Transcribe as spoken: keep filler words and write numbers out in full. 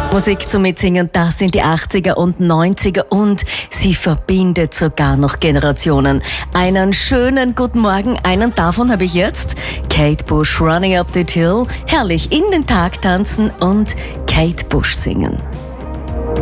Musik zum Mitsingen, das sind die achtziger und neunziger und sie verbindet sogar noch Generationen. Einen schönen guten Morgen, einen davon habe ich jetzt. Kate Bush, Running Up That Hill, herrlich in den Tag tanzen und Kate Bush singen.